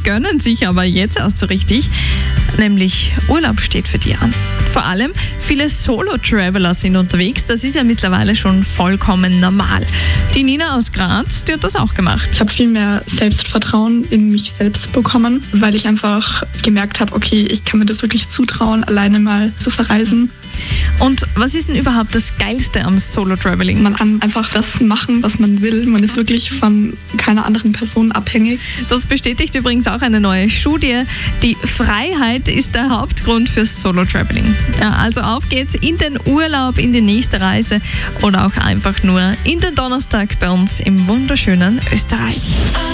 gönnen sich aber jetzt erst so richtig. Nämlich Urlaub steht für die an. Vor allem viele Solo-Traveler sind unterwegs. Das ist ja mittlerweile schon vollkommen normal. Die Nina aus Graz, die hat das auch gemacht. Ich habe viel mehr Selbstvertrauen in mich selbst bekommen, weil ich einfach gemerkt habe, okay, ich kann mir das wirklich zutrauen, alleine mal zu verreisen. Und was ist denn überhaupt das Geilste am Solo-Traveling? Man kann einfach das machen, was man will. Man ist wirklich von keiner anderen Person abhängig. Das bestätigt übrigens auch eine neue Studie. Die Freiheit ist der Hauptgrund fürs Solo-Traveling. Ja, also auf geht's in den Urlaub, in die nächste Reise oder auch einfach nur in den Donnerstag bei uns im wunderschönen Österreich.